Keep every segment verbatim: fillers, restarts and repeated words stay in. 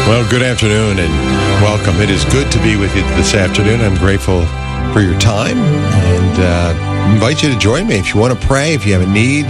Well, good afternoon and welcome. It is good to be with you this afternoon. I'm grateful for your time and uh, invite you to join me if you want to pray, if you have a need,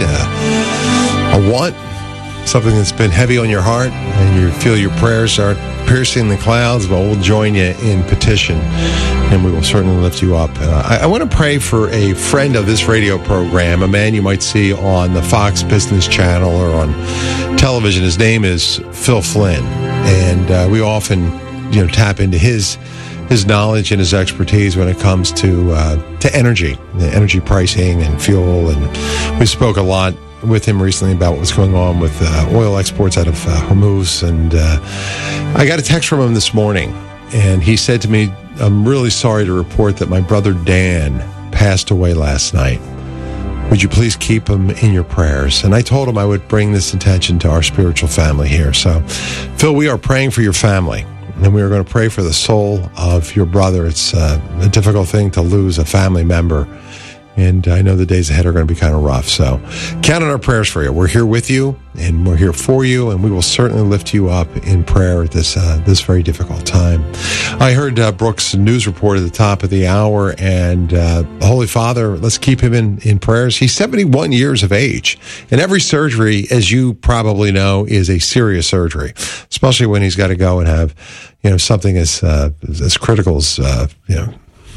uh, a want, something that's been heavy on your heart, and you feel your prayers are piercing the clouds. Well, we'll join you in petition, and we will certainly lift you up. Uh, I, I want to pray for a friend of this radio program, a man you might see on the Fox Business Channel or on television. His name is Phil Flynn, and uh, we often, you know, tap into his his knowledge and his expertise when it comes to uh, to energy, energy pricing and fuel. And we spoke a lot with him recently about what's going on with uh, oil exports out of uh, Hormuz. And uh, I got a text from him this morning, and he said to me, "I'm really sorry to report that my brother Dan passed away last night. Would you please keep him in your prayers?" And I told him I would bring this intention to our spiritual family here. So, Phil, we are praying for your family, and we are going to pray for the soul of your brother. It's uh, a difficult thing to lose a family member, and I know the days ahead are going to be kind of rough. So count on our prayers for you. We're here with you, and we're here for you, and we will certainly lift you up in prayer at this uh, this very difficult time. I heard uh, Brooks' news report at the top of the hour, and uh, Holy Father, let's keep him in, in prayers. He's seventy-one years of age, and every surgery, as you probably know, is a serious surgery, especially when he's got to go and have, you know, something as uh, as critical as, uh, you know,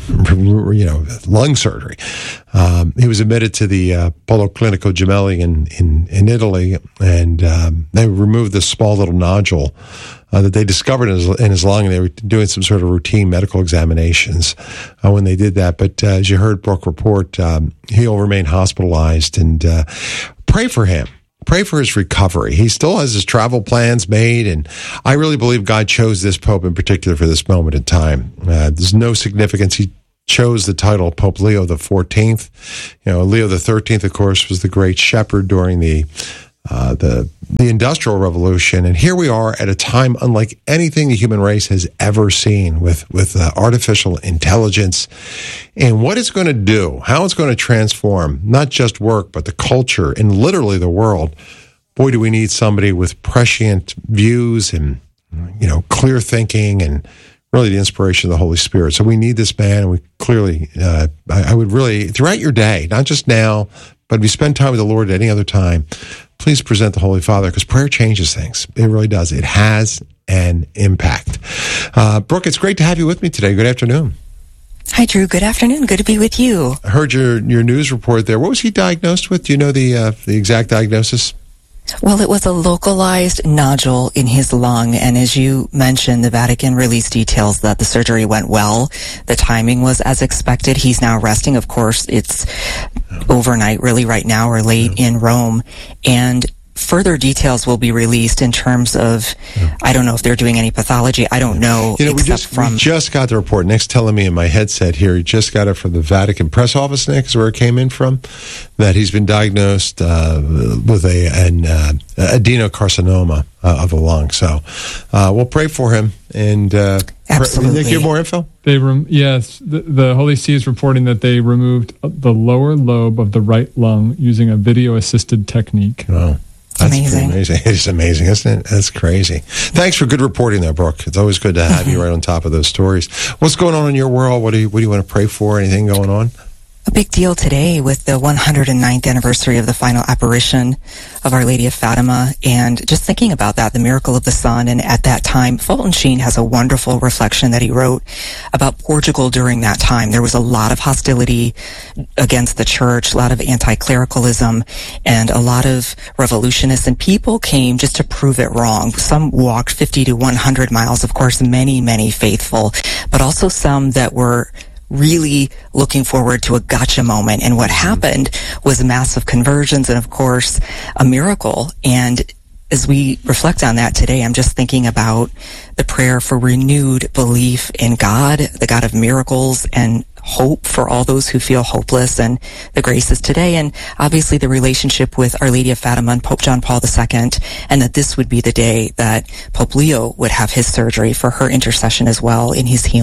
you know, lung surgery. Um, he was admitted to the uh, Policlinico Gemelli in, in, in Italy, and um, they removed this small little nodule uh, that they discovered in his, in his lung. They were doing some sort of routine medical examinations uh, when they did that. But uh, as you heard Brooke report, um, he'll remain hospitalized, and uh, pray for him. Pray for his recovery. He still has his travel plans made, and I really believe God chose this Pope in particular for this moment in time. Uh, there's no significance. He chose the title Pope Leo the fourteenth. You know, Leo the thirteenth, of course, was the great shepherd during the uh, the the Industrial Revolution, and here we are at a time unlike anything the human race has ever seen, with with uh, artificial intelligence and what it's going to do, how it's going to transform not just work but the culture and literally the world. Boy, do we need somebody with prescient views and, you know, clear thinking and really the inspiration of the Holy Spirit. So we need this man, and we clearly, uh, I, I would really, throughout your day, not just now, but if you spend time with the Lord at any other time, please present the Holy Father, because prayer changes things. It really does. It has an impact. Uh, Brooke, it's great to have you with me today. Good afternoon. Hi, Drew. Good afternoon. Good to be with you. I heard your, your news report there. What was he diagnosed with? Do you know the uh, the exact diagnosis? Well, it was a localized nodule in his lung, and as you mentioned, the Vatican released details that the surgery went well. The timing was as expected. He's now resting. Of course, it's overnight, really right now, or late yeah. in Rome, and further details will be released in terms of, yeah. I don't know if they're doing any pathology. I don't know. You know, we just, from, we just got the report. Nick's telling me in my headset here, he just got it from the Vatican press office, Nick, is where it came in from, that he's been diagnosed uh, with a, an uh, adenocarcinoma uh, of the lung. So uh, we'll pray for him. And uh, Absolutely. Nick, you have more info? They rem- yes, the, the Holy See is reporting that they removed the lower lobe of the right lung using a video-assisted technique. Wow. That's amazing. amazing. It's amazing, isn't it? That's crazy. Thanks for good reporting there, Brooke. It's always good to have you right on top of those stories. What's going on in your world? What do you, what do you want to pray for? Anything going on? A big deal today with the one hundred ninth anniversary of the final apparition of Our Lady of Fatima, and just thinking about that, the miracle of the sun. And at that time, Fulton Sheen has a wonderful reflection that he wrote about Portugal during that time. There was a lot of hostility against the church, a lot of anti-clericalism, and a lot of revolutionists, and people came just to prove it wrong. Some walked fifty to one hundred miles, of course, many, many faithful, but also some that were really looking forward to a gotcha moment. And what happened was massive conversions and, of course, a miracle. And as we reflect on that today, I'm just thinking about the prayer for renewed belief in God, the God of miracles, and hope for all those who feel hopeless, and the graces today, and obviously the relationship with Our Lady of Fatima and Pope John Paul the Second, and that this would be the day that Pope Leo would have his surgery for her intercession as well in his healing.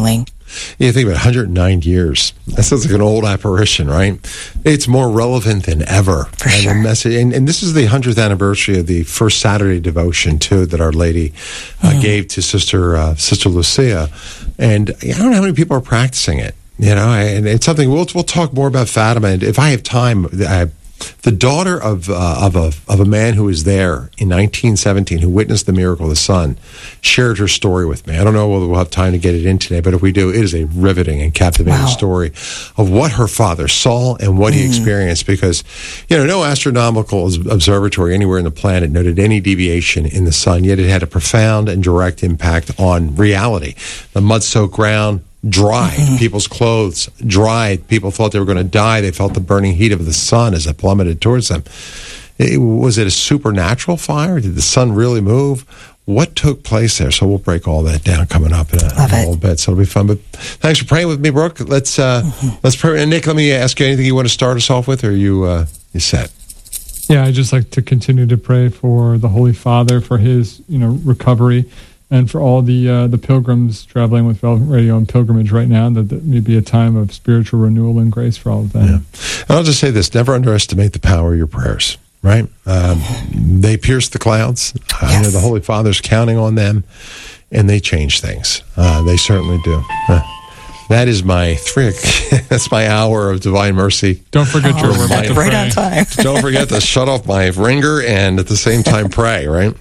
You think about one hundred nine years. That sounds like an old apparition, right? It's more relevant than ever. For and sure. The message, and, and this is the hundredth anniversary of the first Saturday devotion, too, that Our Lady uh, mm. gave to Sister uh, Sister Lucia. And I don't know how many people are practicing it. You know, and it's something, we'll, we'll talk more about Fatima. And if I have time, I The daughter of uh, of a of a man who was there in nineteen seventeen, who witnessed the miracle of the sun, shared her story with me. I don't know whether we'll have time to get it in today, but if we do, it is a riveting and captivating wow. story of what her father saw and what mm. he experienced. Because, you know, no astronomical observatory anywhere in the planet noted any deviation in the sun, yet it had a profound and direct impact on reality. The mud-soaked ground, dry. Mm-hmm. People's clothes dried. People thought they were going to die. They felt the burning heat of the sun as it plummeted towards them. It, was it a supernatural fire? Did the sun really move? What took place there? So we'll break all that down coming up in a, in a little bit. So it'll be fun. But thanks for praying with me, Brooke. Let's uh, mm-hmm. let's pray. And Nick, let me ask you anything you want to start us off with, or are you uh, you set? Yeah, I just like to continue to pray for the Holy Father, for his you know recovery. And for all the uh, the pilgrims traveling with Velvet Radio on pilgrimage right now, that, that may be a time of spiritual renewal and grace for all of them. Yeah. And I'll just say this, never underestimate the power of your prayers, right? Um, they pierce the clouds. Uh, yes. You know, the Holy Father's counting on them, and they change things. Uh, they certainly do. Uh, that is my three. That's my hour of Divine Mercy. Don't forget oh, your reminder. Right on time. Don't forget to shut off my ringer and at the same time pray, right?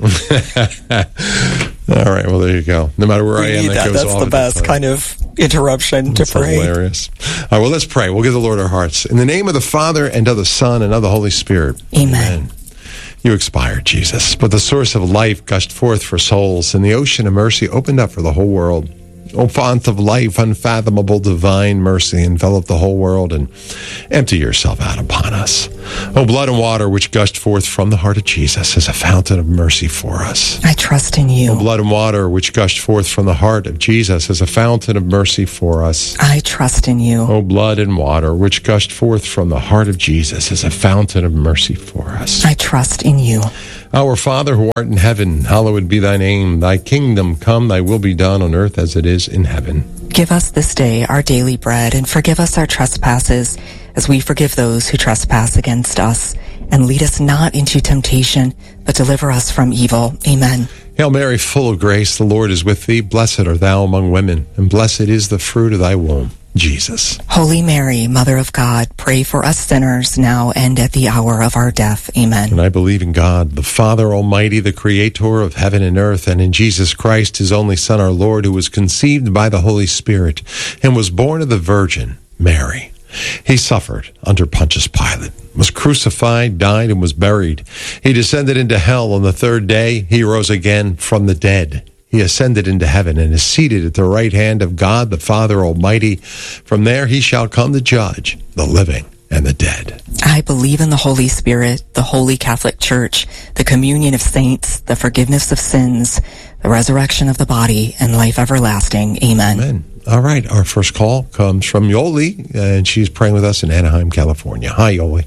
All right, well, there you go. No matter where we I am, that, that. goes That's off. That's the best kind of interruption That's to pray. Hilarious. All right, well, let's pray. We'll give the Lord our hearts. In the name of the Father, and of the Son, and of the Holy Spirit. Amen. Amen. You expired, Jesus, but the source of life gushed forth for souls, and the ocean of mercy opened up for the whole world. O font of life, unfathomable divine mercy, envelop the whole world and empty yourself out upon us. O blood and water which gushed forth from the heart of Jesus as a fountain of mercy for us. I trust in you. O blood and water which gushed forth from the heart of Jesus as a fountain of mercy for us. I trust in you. O blood and water which gushed forth from the heart of Jesus as a fountain of mercy for us. I trust in you. Our Father who art in heaven, hallowed be thy name. Thy kingdom come, thy will be done on earth as it is in heaven. Give us this day our daily bread, and forgive us our trespasses, as we forgive those who trespass against us. And lead us not into temptation, but deliver us from evil. Amen. Hail Mary, full of grace, the Lord is with thee. Blessed art thou among women, and blessed is the fruit of thy womb, Jesus. Holy Mary, Mother of God, pray for us sinners now and at the hour of our death. Amen. And I believe in God, the Father Almighty, the Creator of heaven and earth, and in Jesus Christ, his only Son, our Lord, who was conceived by the Holy Spirit and was born of the Virgin Mary. He suffered under Pontius Pilate, was crucified, died, and was buried. He descended into hell. On the third day, he rose again from the dead. He ascended into heaven and is seated at the right hand of God, the Father Almighty. From there he shall come to judge the living and the dead. I believe in the Holy Spirit, the Holy Catholic Church, the communion of saints, the forgiveness of sins, the resurrection of the body, and life everlasting. Amen. Amen. All right, our first call comes from Yoli, and she's praying with us in Anaheim, California. Hi, Yoli.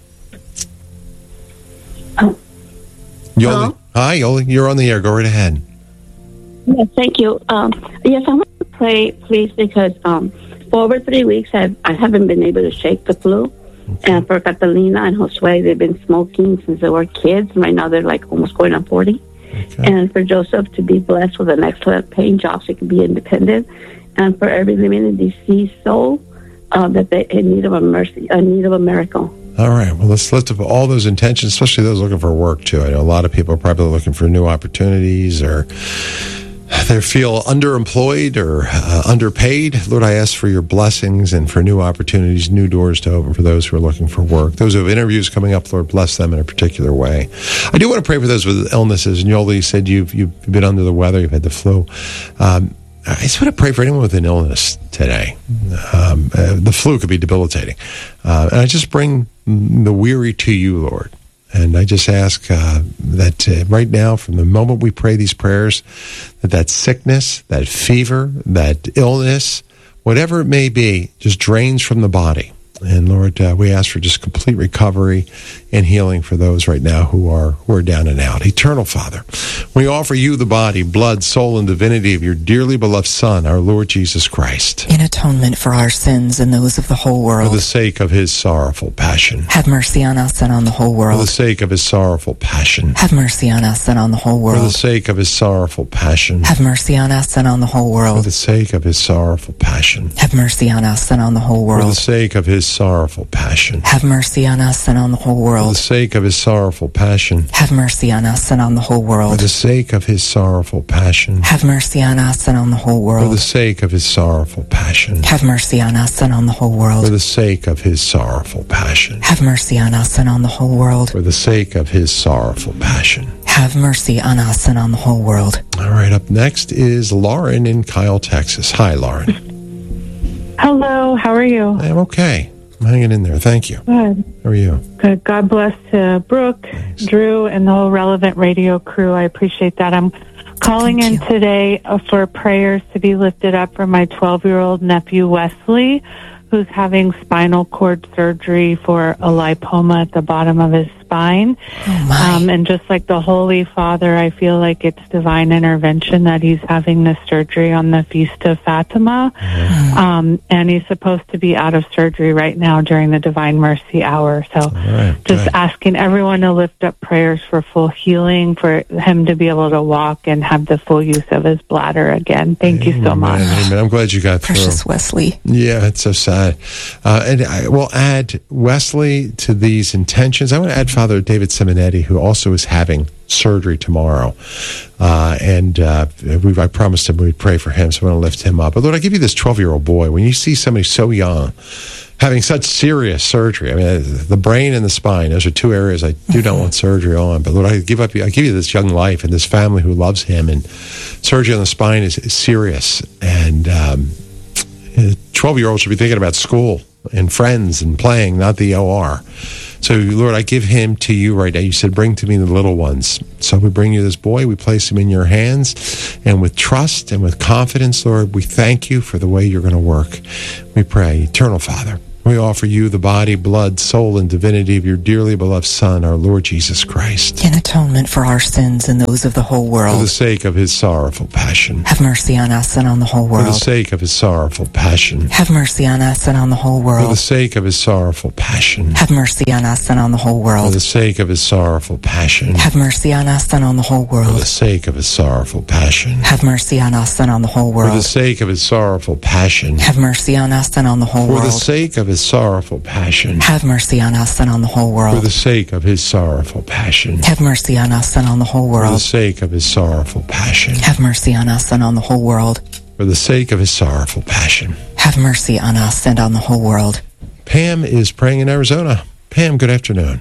Oh. Yoli. Hello? Hi, Yoli. You're on the air. Go right ahead. Yes, thank you. Um, yes, I want to pray, please, because um, for over three weeks I've, I haven't been able to shake the flu. Okay. And for Catalina and Josue, they've been smoking since they were kids. Right now they're like almost going on forty. Okay. And for Joseph to be blessed with an excellent paying job so he can be independent. And for every living and deceased soul uh, that they in need of a mercy, in need of a miracle. All right. Well, let's lift up all those intentions, especially those looking for work, too. I know a lot of people are probably looking for new opportunities, or they feel underemployed or uh, underpaid. Lord, I ask for your blessings and for new opportunities, new doors to open for those who are looking for work. Those who have interviews coming up, Lord, bless them in a particular way. I do want to pray for those with illnesses. And Yoli said you've, you've been under the weather, you've had the flu. Um, I just want to pray for anyone with an illness today. Um, uh, the flu could be debilitating. Uh, and I just bring the weary to you, Lord. And I just ask uh, that uh, right now, from the moment we pray these prayers, that that sickness, that fever, that illness, whatever it may be, just drains from the body. And Lord, uh, we ask for just complete recovery and healing for those right now who are who are down and out. Eternal Father, we offer you the body, blood, soul, and divinity of your dearly beloved Son, our Lord Jesus Christ, in atonement for our sins and those of the whole world. For the sake of his sorrowful passion. Have mercy on us and on the whole world. For the sake of his sorrowful passion. Have mercy on us and on the whole world. For the sake of his sorrowful passion. Have mercy on us and on the whole world. For the sake of his sorrowful passion. Have mercy on us and on the whole world. For the sake of his sorrowful passion. Have mercy on us and on the whole world. For the sake of his sorrowful passion. Have mercy on us and on the whole world. For the sake of his sorrowful passion. Have mercy on us and on the whole world. For the sake of his sorrowful passion. Have mercy on us and on the whole world. For the sake of his sorrowful passion. Have mercy on us and on the whole world. For the sake of his sorrowful passion. Have mercy on us and on the whole world. All right, up next is Lauren in Kyle, Texas. Hi, Lauren. Hello, how are you? I'm okay. I'm hanging in there. Thank you. Good. How are you? Good. God bless to Brooke, Thanks. Drew, and the whole Relevant Radio crew. I appreciate that. I'm calling Thank in you. today uh, for prayers to be lifted up for my twelve-year-old nephew, Wesley, who's having spinal cord surgery for a lipoma at the bottom of his spine. Oh, my. Um, and just like the Holy Father, I feel like it's divine intervention that he's having this surgery on the Feast of Fatima. Mm-hmm. Um, and he's supposed to be out of surgery right now during the Divine Mercy Hour. So right, just good. asking everyone to lift up prayers for full healing, for him to be able to walk and have the full use of his bladder again. Thank you so Amen, much. Amen. I'm glad you got Precious through. Wesley. Yeah, it's so sad. Uh, and I will add Wesley to these intentions. I want to add Father David Simonetti, who also is having surgery tomorrow. Uh, and uh, we I promised him we'd pray for him, so I want to lift him up. But Lord, I give you this twelve-year-old boy. When you see somebody so young having such serious surgery, I mean, the brain and the spine, those are two areas I do not want surgery on. But Lord, I give up. I give you this young life and this family who loves him. And surgery on the spine is, is serious. And um, twelve-year-olds should be thinking about school and friends and playing, not the O R. So, Lord, I give him to you right now. You said, bring to me the little ones. So we bring you this boy. We place him in your hands. And with trust and with confidence, Lord, we thank you for the way you're going to work. We pray, Eternal Father, we offer you the body, blood, soul, and divinity of your dearly beloved Son, our Lord Jesus Christ, In atonement for our sins and those of the whole for world. the sake of his sorrowful passion. Have mercy on us and on the whole For the world. sake of his sorrowful passion. Have mercy on us and on the whole For the world. sake of his sorrowful passion. Have mercy on us and on the whole For world. the sake of his sorrowful passion. Have mercy on us and on the whole For the world. sake of his sorrowful passion. Have mercy on us and on the whole For the world. sake of his sorrowful passion. Have mercy on us and on the whole For the world. sake of his sorrowful passion. Have mercy on us and on the whole For world. the sake of his sorrowful passion. Have mercy on us and on the whole For the world. sake of his sorrowful passion. Have mercy on us and on the whole world. For the sake of his sorrowful passion. Have mercy on us and on the whole world. Pam is praying in Arizona. Pam, good afternoon.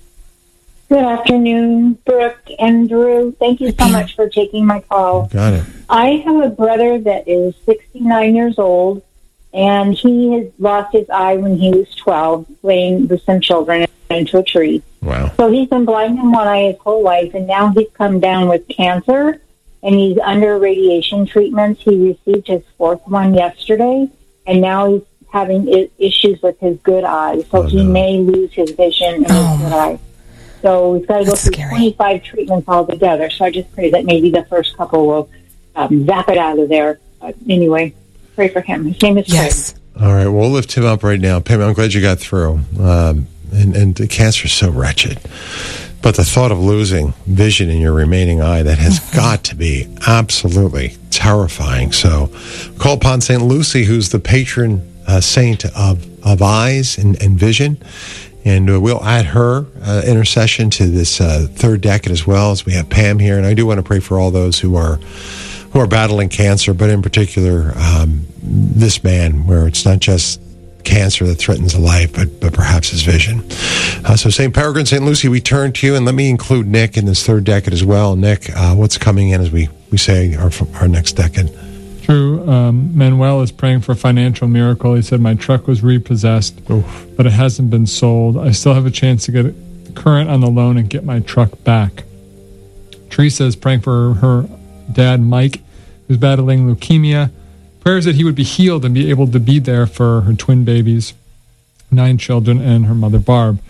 Good afternoon, Brooke and Drew. Thank you so much for taking my call. Got it. I have a brother that is sixty-nine years old, and he has lost his eye when he was twelve, playing with some children into a tree. Wow. So he's been blind in one eye his whole life, and now he's come down with cancer, and he's under radiation treatments. He received his fourth one yesterday, and now he's having I- issues with his good eye, so Oh, he no. may lose his vision in Oh. his good eye. So he's got to go That's through scary. twenty-five treatments altogether. So I just pray that maybe the first couple will um, zap it out of there. But anyway, pray for him. His name is Yes. All right, we'll lift him up right now. Pam, I'm glad you got through. Um, and, and the cancer is so wretched. But the thought of losing vision in your remaining eye, that has got to be absolutely terrifying. So call upon Saint Lucy, who's the patron uh, saint of, of eyes and, and vision. And uh, we'll add her uh, intercession to this uh, third decade as well, as we have Pam here. And I do want to pray for all those who are who are battling cancer, but in particular, um, this man, where it's not just cancer that threatens a life, but, but perhaps his vision. Uh, so Saint Peregrine, Saint Lucy, we turn to you, and let me include Nick in this third decade as well. Nick, uh, what's coming in as we, we say our, our next decade? True. Um, Manuel is praying for a financial miracle. He said, my truck was repossessed, Oof. but it hasn't been sold. I still have a chance to get current on the loan and get my truck back. Teresa is praying for her dad, Mike, who's battling leukemia. Prayers that he would be healed and be able to be there for her twin babies, nine children, and her mother, Barb.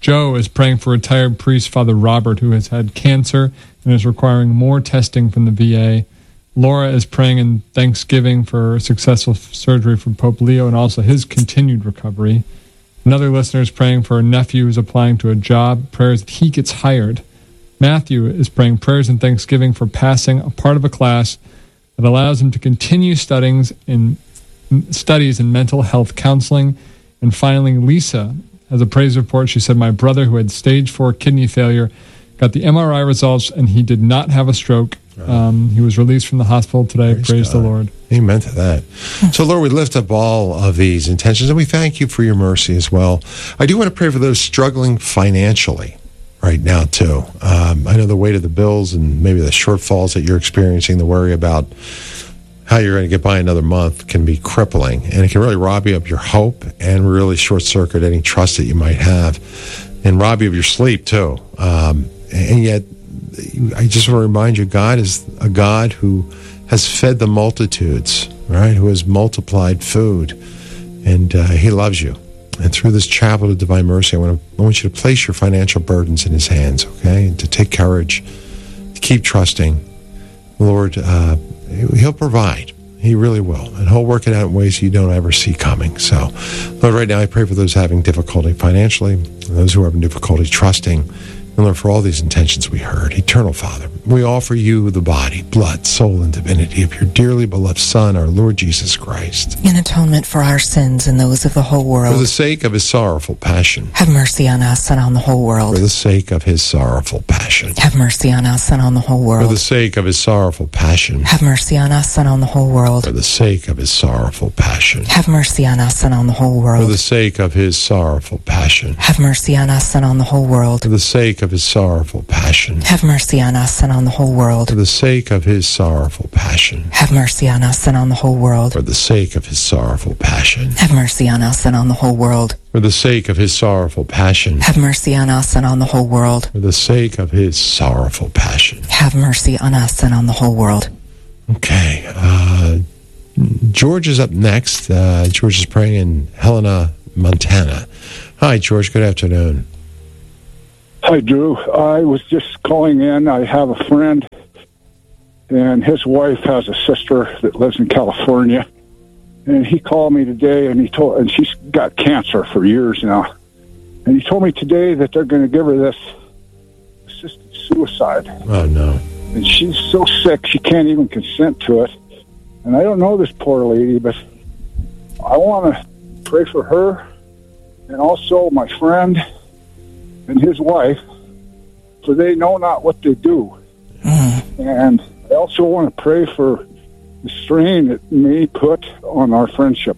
Joe is praying for retired priest Father Robert, who has had cancer and is requiring more testing from the V A. Laura is praying in thanksgiving for successful surgery for Pope Leo and also his continued recovery. Another listener is praying for a nephew who's applying to a job, prayers that he gets hired. Matthew is praying prayers and thanksgiving for passing a part of a class that allows him to continue studies in, studies in mental health counseling. And finally, Lisa has a praise report. She said, my brother, who had stage four kidney failure, got the M R I results, and he did not have a stroke. Um, he was released from the hospital today. Praise, Praise the Lord. Amen to that. So, Lord, we lift up all of these intentions, and we thank you for your mercy as well. I do want to pray for those struggling financially right now, too. Um, I know the weight of the bills and maybe the shortfalls that you're experiencing, the worry about how you're going to get by another month can be crippling, and it can really rob you of your hope and really short-circuit any trust that you might have and rob you of your sleep, too. Um, and yet, I just want to remind you, God is a God who has fed the multitudes, right? Who has multiplied food, and uh, He loves you. And through this chapel of Divine Mercy, I want to, I want you to place your financial burdens in His hands, okay? And to take courage, to keep trusting. Lord, uh, He'll provide. He really will. And He'll work it out in ways you don't ever see coming. So, Lord, right now I pray for those having difficulty financially, those who are having difficulty trusting. And Lord, for all these intentions we heard, Eternal Father, we offer you the body, blood, soul, and divinity of your dearly beloved Son, our Lord Jesus Christ. In atonement for our sins and those of the whole world. For the sake of His sorrowful passion. Have mercy on us and on the whole world. For the sake of His sorrowful passion. Have mercy on us and on the whole world. For the sake of His sorrowful passion. Have mercy on us and on the whole world. For the sake of His sorrowful passion. Have mercy on us and on the whole world. For the sake of His sorrowful passion. Have mercy on us and on the whole world. For the sake of His sorrowful passion. Have mercy on us and on the whole world. For the sake of His sorrowful passion. Have mercy on us and on the whole world. For the sake of His sorrowful passion. Have mercy on us and on the whole world. For the sake of His sorrowful passion. Have mercy on us and on the whole world. For the sake of His sorrowful passion. Have mercy on us and on the whole world. Okay. Uh, George is up next. Uh, George is praying in Helena, Montana. Hi, George. Good afternoon. Hi, Drew. I was just calling in. I have a friend, and his wife has a sister that lives in California. And he called me today, and he told, and she's got cancer for years now. And he told me today that they're going to give her this assisted suicide. Oh, no. And she's so sick, she can't even consent to it. And I don't know this poor lady, but I want to pray for her and also my friend and his wife, for they know not what they do. Mm. And I also want to pray for the strain it may put on our friendship.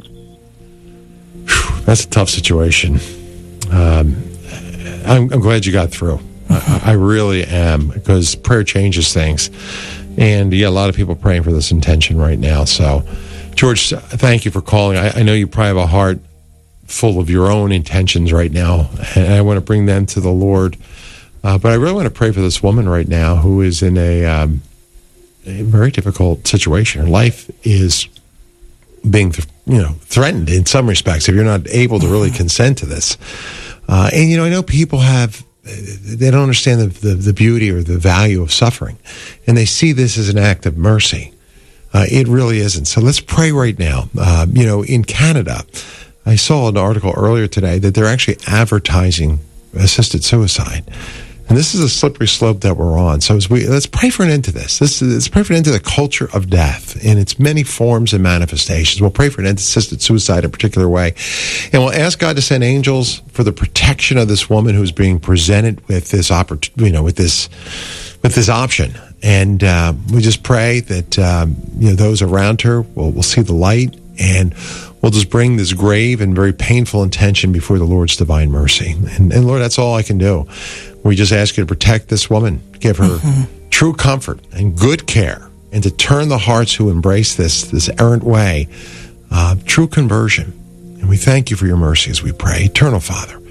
That's a tough situation. Um, I'm, I'm glad you got through. I, I really am, because prayer changes things. And, yeah, a lot of people praying for this intention right now. So, George, thank you for calling. I, I know you probably have a heart full of your own intentions right now, and I want to bring them to the Lord. Uh, but I really want to pray for this woman right now who is in a, um, a very difficult situation. Her life is being, you know, threatened in some respects if you're not able to really consent to this. Uh, and, you know, I know people have, they don't understand the, the, the beauty or the value of suffering, and they see this as an act of mercy. Uh, it really isn't. So let's pray right now. Uh, you know, in Canada, I saw an article earlier today that they're actually advertising assisted suicide. And this is a slippery slope that we're on. So as we, let's pray for an end to this. this. Let's pray for an end to the culture of death in its many forms and manifestations. We'll pray for an end to assisted suicide in a particular way. And we'll ask God to send angels for the protection of this woman who's being presented with this opportunity, you know, with this, with this option. And uh, we just pray that um, you know, those around her will, will see the light, and we'll just bring this grave and very painful intention before the Lord's divine mercy. And, and Lord, that's all I can do. We just ask you to protect this woman, give her mm-hmm. true comfort and good care, and to turn the hearts who embrace this this errant way, uh, true conversion. And we thank you for your mercy as we pray. Eternal Father,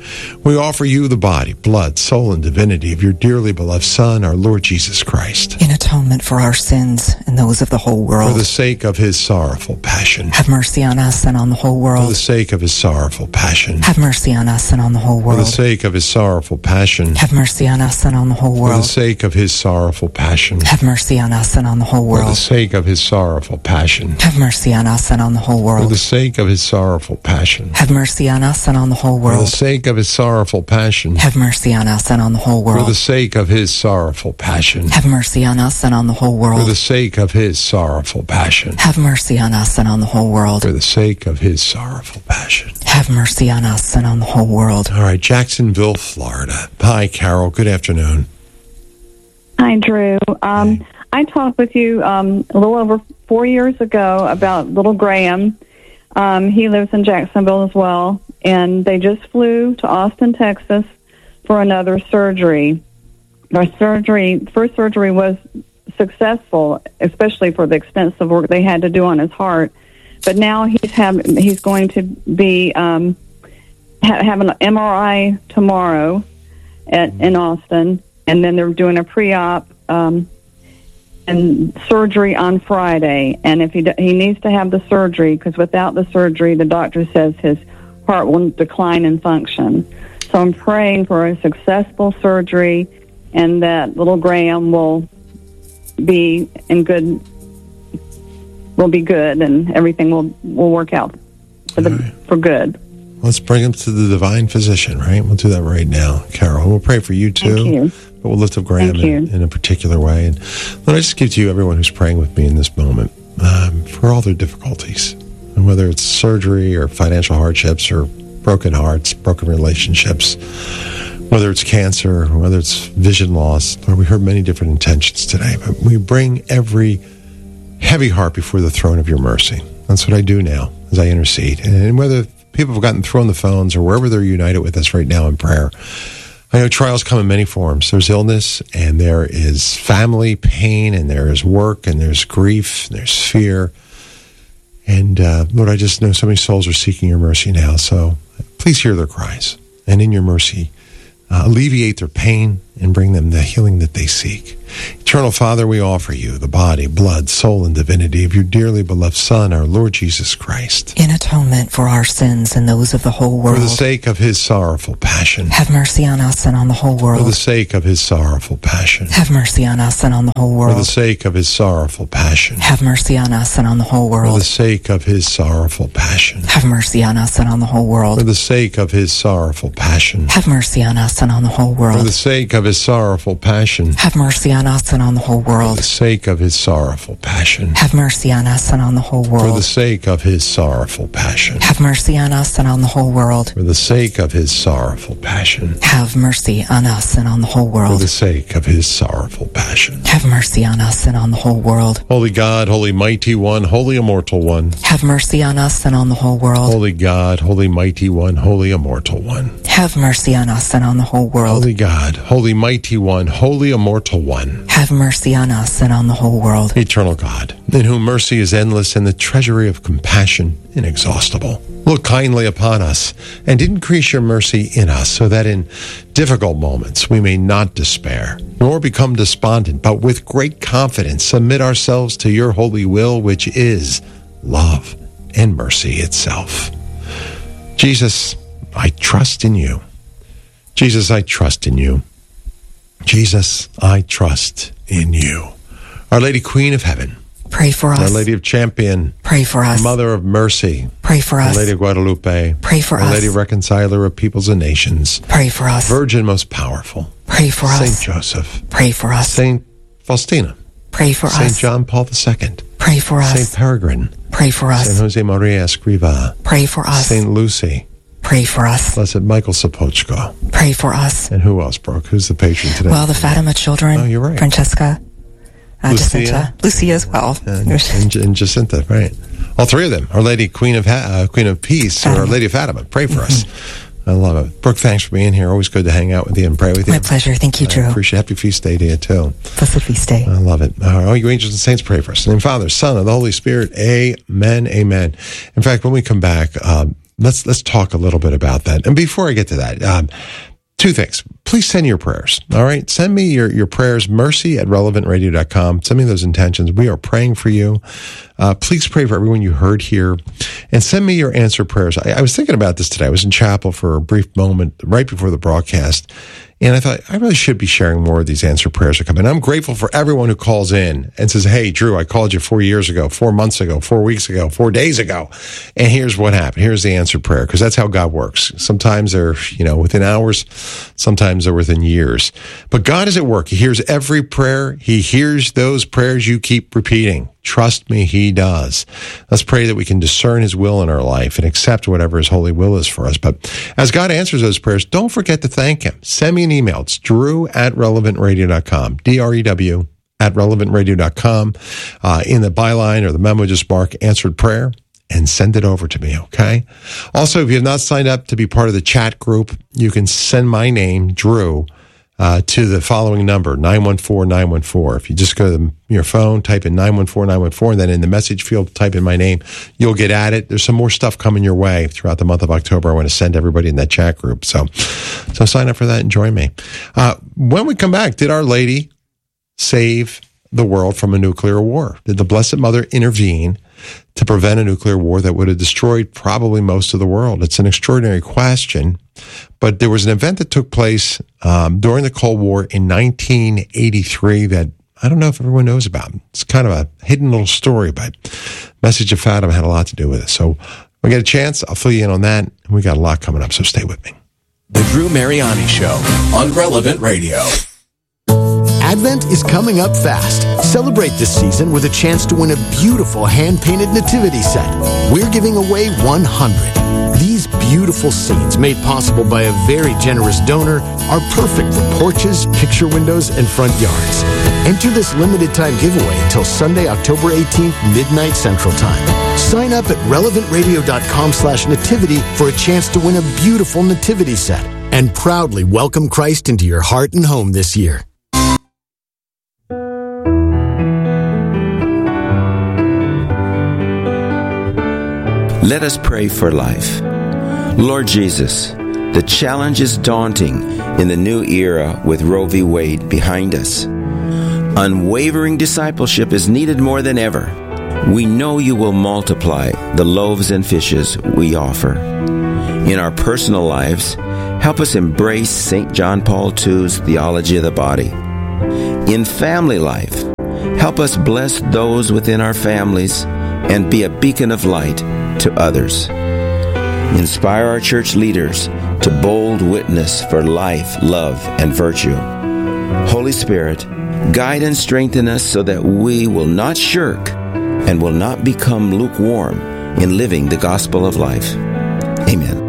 We offer you the body, blood, soul, and divinity of your dearly beloved Son, our Lord Jesus Christ. In atonement for our sins and those of the whole world. For the sake of his sorrowful passion. Have mercy on us and on the whole world. For the sake of his sorrowful passion. Have mercy on us and on the whole world. For the sake of his sorrowful passion. Have mercy on us and on the whole world. For the sake of his sorrowful passion. Have mercy on us and on the whole world. For the sake of his sorrowful passion. Have mercy on us and on the whole world. For the sake of his sorrowful passion. Have mercy on us and on the whole world. For the sake of his sorrowful passion. Have mercy on us and on the whole world. For the sake of his sorrowful passion. Have mercy on us and on the whole world. For the sake of his sorrowful passion. Have mercy on us and on the whole world. For the sake of his sorrowful passion. Have mercy on us and on the whole world. All right, Jacksonville, Florida. Hi, Carol. Good afternoon. Hi, Drew. Um, hey. I talked with you um, a little over four years ago about little Graham. Um, he lives in Jacksonville as well, and they just flew to Austin, Texas for another surgery. Their surgery, first surgery was successful, especially for the extensive work they had to do on his heart. But now he's have, he's going to be um, ha- have an M R I tomorrow at in Austin, and then they're doing a pre-op um, and surgery on Friday. And if he d- he needs to have the surgery, because without the surgery, the doctor says his heart will decline in function. So I'm praying for a successful surgery, and that little Graham will be in good. will be good, and everything will, will work out for the right. for good. Let's bring him to the divine physician, right? We'll do that right now, Carol. We'll pray for you too, Thank you. But we'll lift up Graham in, in a particular way. And let me just give to you everyone who's praying with me in this moment um, for all their difficulties, and whether it's surgery or financial hardships or broken hearts, broken relationships, whether it's cancer or whether it's vision loss. Lord, we heard many different intentions today, but we bring every heavy heart before the throne of your mercy. That's what I do now as I intercede. And whether people have gotten thrown the phones or wherever they're united with us right now in prayer, I know trials come in many forms. There's illness, and there is family pain, and there is work, and there's grief, and there's fear. And uh, Lord, I just know so many souls are seeking your mercy now. So please hear their cries, and in your mercy, uh, alleviate their pain and bring them the healing that they seek. Eternal Father, we offer you the body, blood, soul, and divinity of your dearly beloved Son, our Lord Jesus Christ. In atonement for our sins and those of the whole world. For the sake of his sorrowful passion. Have mercy on us and on the whole world. For the sake of his sorrowful passion. Have mercy on us and on the whole world. For the sake of his sorrowful passion. Have mercy on us and on the whole world. For the sake of his sorrowful passion. Have mercy on us and on the whole world. For the sake of his sorrowful passion. Have mercy on us and on the whole world. For the sake of his sorrowful passion. Have mercy on us and on the whole world. For the sake of his sorrowful passion. Have mercy on us and on the whole world. For the sake of his sorrowful passion. Have mercy on us and on the whole world. For the sake of his sorrowful passion. Have mercy on us and on the whole world. For the sake of his sorrowful passion. Have mercy on us and on the whole world. Holy God, holy mighty one, holy immortal one. Have mercy on us and on the whole world. Holy God, holy mighty one, holy immortal one. Have mercy on us and on the whole world. Holy God, holy mighty one, holy immortal one. Have mercy on us and on the whole world. Eternal God, in whom mercy is endless and the treasury of compassion inexhaustible. Look kindly upon us and increase your mercy in us, so that in difficult moments we may not despair, nor become despondent, but with great confidence submit ourselves to your holy will, which is love and mercy itself. Jesus, I trust in you. Jesus, I trust in you. Jesus, I trust in you. Our Lady Queen of Heaven, pray for us. Our Lady of Champion, pray for us. Mother of Mercy, pray for us. Our Lady of Guadalupe, pray for Our us. Lady Reconciler of Peoples and Nations, pray for us. Virgin most powerful, pray for Saint us. Saint Joseph, pray for us. Saint Faustina, pray for Saint us. Saint John Paul the Second, pray for us. Saint Peregrine, pray for us. Saint Jose Maria Escriva, pray for us. Saint Lucy, pray for us. Blessed Michael Sapochko, pray for us. And who else, Brooke? Who's the patron today? Well, the Fatima children. Oh, you're right. Francesca, uh, Lucia. Jacinta, Lucia as well, and, and, and Jacinta, right? All three of them. Our Lady Queen of ha- uh, Queen of Peace, or Our Lady of Fatima. Pray for us. I love it. Brooke, thanks for being here. Always good to hang out with you and pray with you. My pleasure. Thank you, Drew. I appreciate it. Happy feast day to you, too. Blessed feast day. I love it. Uh, all you angels and saints, pray for us. In the name of the Father, Son, and the Holy Spirit. Amen. Amen. In fact, when we come back, um, let's let's talk a little bit about that. And before I get to that, um, two things. Please send your prayers. All right. Send me your, your prayers, mercy at relevant radio dot com. Send me those intentions. We are praying for you. Uh, please pray for everyone you heard here. And send me your answer prayers. I, I was thinking about this today. I was in chapel for a brief moment right before the broadcast. And I thought, I really should be sharing more of these answer prayers that come in. I'm grateful for everyone who calls in and says, hey, Drew, I called you four years ago, four months ago, four weeks ago, four days ago. And here's what happened. Here's the answer prayer. Because that's how God works. Sometimes they're, you know, within hours. Sometimes they're within years. But God is at work. He hears every prayer. He hears those prayers you keep repeating. Trust me, he does. Let's pray that we can discern his will in our life and accept whatever his holy will is for us. But as God answers those prayers, don't forget to thank him. Send me an email. It's drew at relevant radio dot com. D R E W at relevant radio dot com. Uh, in the byline or the memo, just mark answered prayer and send it over to me, okay? Also, if you have not signed up to be part of the chat group, you can send my name, Drew, Uh, to the following number, nine one four nine one four. If you just go to your phone, type in nine one four nine one four, and then in the message field, type in my name, you'll get at it. There's some more stuff coming your way throughout the month of October. I want to send everybody in that chat group. So, so sign up for that and join me. Uh, when we come back, did Our Lady save the world from a nuclear war? Did the Blessed Mother intervene to prevent a nuclear war that would have destroyed probably most of the world? It's an extraordinary question. But there was an event that took place um, during the Cold War in nineteen eighty-three that I don't know if everyone knows about. It's kind of a hidden little story, but Message of Fatima had a lot to do with it. So when we get a chance, I'll fill you in on that. We got a lot coming up, so stay with me. The Drew Mariani Show on Relevant Radio. Advent is coming up fast. Celebrate this season with a chance to win a beautiful hand-painted nativity set. We're giving away one hundred. These beautiful scenes, made possible by a very generous donor, are perfect for porches, picture windows, and front yards. Enter this limited-time giveaway until Sunday, October eighteenth, midnight Central Time. Sign up at relevant radio dot com slash nativity for a chance to win a beautiful nativity set. And proudly welcome Christ into your heart and home this year. Let us pray for life. Lord Jesus, the challenge is daunting in the new era with Roe v. Wade behind us. Unwavering discipleship is needed more than ever. We know you will multiply the loaves and fishes we offer. In our personal lives, help us embrace Saint John Paul the Second's theology of the body. In family life, help us bless those within our families and be a beacon of light to others. Inspire our church leaders to bold witness for life, love, and virtue. Holy Spirit, guide and strengthen us so that we will not shirk and will not become lukewarm in living the gospel of life. Amen.